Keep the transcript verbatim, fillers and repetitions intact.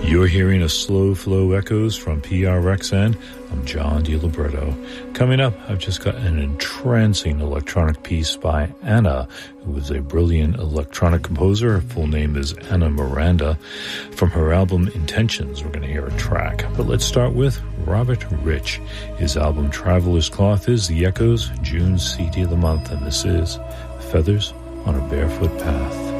You're hearing a Slow Flow Echoes from P R X N. I'm John DiLiberto. Coming up, I've just got an entrancing electronic piece by Anna, who is a brilliant electronic composer. Her full name is Anna Miranda. From her album Intentions, we're going to hear a track. But let's start with Robert Rich. His album Traveler's Cloth is The Echoes, June's C D of the month, and this is Feathers on a Barefoot Path.